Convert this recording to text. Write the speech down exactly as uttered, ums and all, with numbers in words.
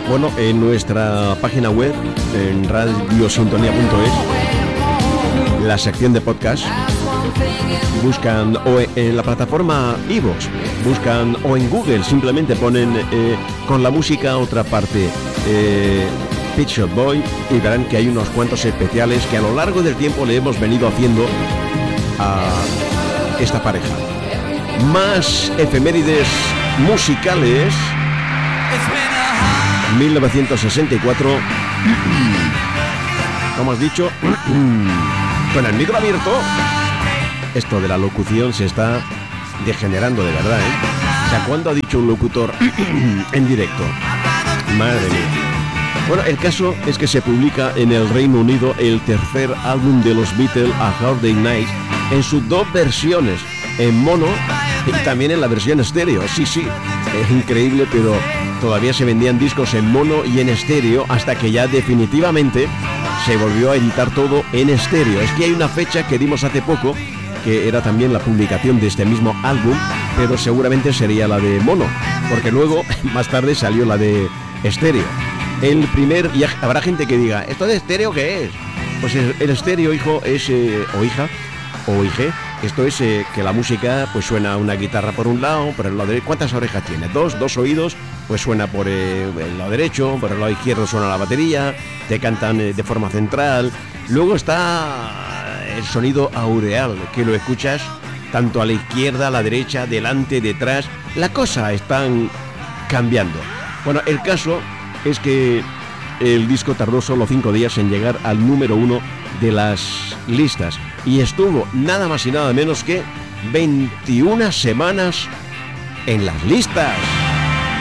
Bueno, en nuestra página web, en radiosintonía punto es, la sección de podcast, buscan o en la plataforma iVoox, buscan o en Google, simplemente ponen eh, con la música otra parte, eh, Pet Shop Boy, y verán que hay unos cuantos especiales que a lo largo del tiempo le hemos venido haciendo a esta pareja. Más efemérides musicales. mil novecientos sesenta y cuatro, como has dicho, con el micro abierto. Esto de la locución se está degenerando de verdad, ¿eh? O sea, ¿cuándo ha dicho un locutor en directo? Madre mía. Bueno, el caso es que se publica en el Reino Unido el tercer álbum de los Beatles, A Hard Day's Night, en sus dos versiones, en mono y también en la versión estéreo. Sí, sí, es increíble, pero todavía se vendían discos en mono y en estéreo hasta que ya definitivamente se volvió a editar todo en estéreo. Es que hay una fecha que dimos hace poco, que era también la publicación de este mismo álbum, pero seguramente sería la de mono, porque luego, más tarde, salió la de estéreo. El primer, y habrá gente que diga, ¿esto de estéreo qué es? Pues el, el estéreo, hijo, es, eh, o hija, o hija, esto es eh, que la música pues suena una guitarra por un lado, por el lado derecho. ¿Cuántas orejas tiene? Dos, dos oídos, pues suena por eh, el lado derecho, por el lado izquierdo suena la batería, te cantan eh, de forma central. Luego está el sonido aureal, que lo escuchas tanto a la izquierda, a la derecha, delante, detrás. La cosa están cambiando. Bueno, el caso es que el disco tardó solo cinco días en llegar al número uno de las listas y estuvo nada más y nada menos que veintiuna semanas en las listas.